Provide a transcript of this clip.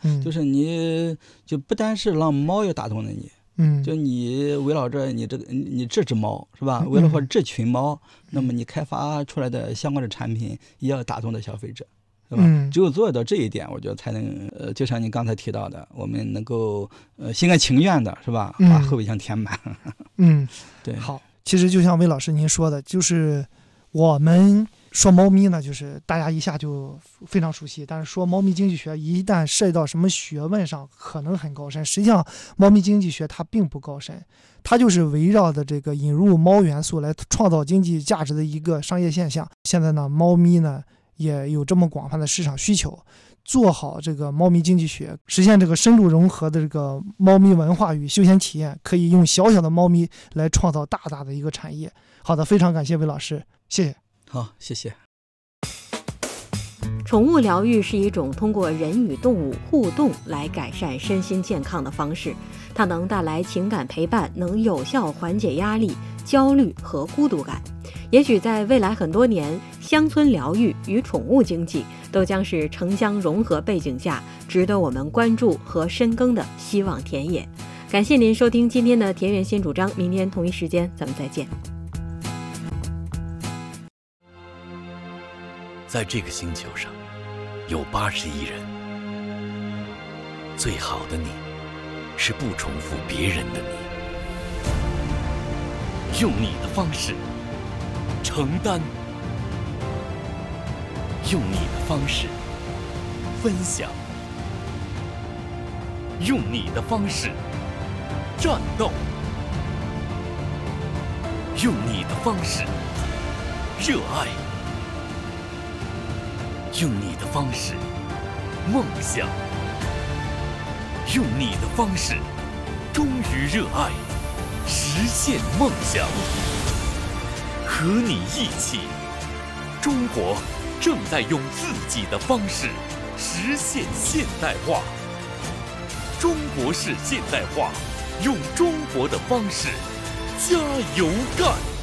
就是你就不单是让猫要打动了你，就你围绕着你这只猫是吧？围绕着这群猫，那么你开发出来的相关的产品也要打动到消费者。是吧？只有做到这一点，我觉得才能就像您刚才提到的，我们能够心甘情愿的是吧，把后备箱填满。对。 好，其实就像魏老师您说的，就是我们说猫咪呢，就是大家一下就非常熟悉，但是说猫咪经济学一旦涉及到什么学问上，可能很高深。实际上，猫咪经济学它并不高深，它就是围绕的这个引入猫元素来创造经济价值的一个商业现象。现在呢，猫咪呢也有这么广泛的市场需求，做好这个猫咪经济学，实现这个深度融合的这个猫咪文化与休闲体验，可以用小小的猫咪来创造大大的一个产业。好的，非常感谢魏老师，谢谢。 好，谢谢。 宠物疗愈是一种通过人与动物互动来改善身心健康的方式，它能带来情感陪伴，能有效缓解压力、焦虑和孤独感。也许在未来很多年，乡村疗愈与宠物经济都将是城乡融合背景下值得我们关注和深耕的希望田野。感谢您收听今天的田园新主张，明天同一时间咱们再见。 在这个星球上有80亿人，最好的你是不重复别人的你，用你的方式承担，用你的方式分享，用你的方式战斗，用你的方式热爱，用你的方式梦想，用你的方式忠于热爱，实现梦想。和你一起，中国正在用自己的方式实现现代化。中国式现代化，用中国的方式加油干！